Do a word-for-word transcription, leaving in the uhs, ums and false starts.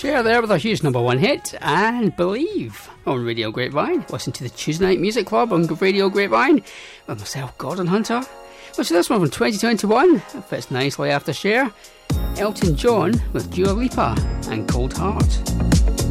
Cher there with a huge number one hit, and Believe on Radio Grapevine. Listen to the Tuesday Night Music Club on Radio Grapevine with myself, Gordon Hunter. Which is this one from twenty twenty-one. It fits nicely after Cher. Elton John with Dua Lipa and Cold Heart.